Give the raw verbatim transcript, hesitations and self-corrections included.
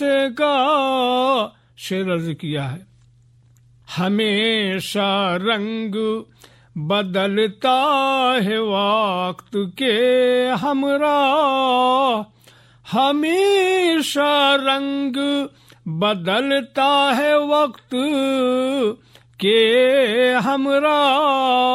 का शेर अर्ज किया है। हमेशा रंग बदलता है वक्त के हमरा, हमेशा रंग बदलता है वक्त के हमरा।